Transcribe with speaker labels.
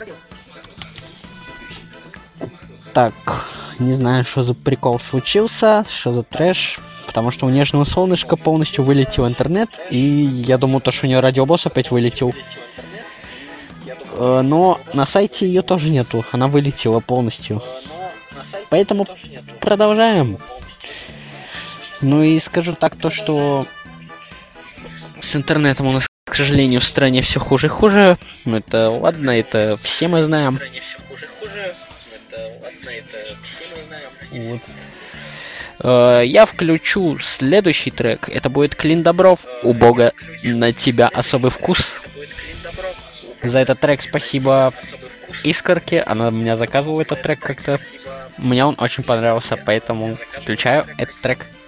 Speaker 1: Так, не знаю, что за прикол случился, что за трэш. Потому что у Нежного Солнышка полностью вылетел интернет, и я думал, то, что у нее радиобосс опять вылетел. Но на сайте ее тоже нету, она вылетела полностью. Поэтому продолжаем. Ну и скажу так, то что с интернетом у нас, к сожалению, в стране все хуже и хуже. Ну это ладно, это все мы знаем. Вот. Я включу следующий трек. Это будет Клин Добров. У Бога на тебя особый вкус. За этот трек спасибо Искорке. Она меня заказывала этот трек как-то. Мне он очень понравился, поэтому включаю этот трек.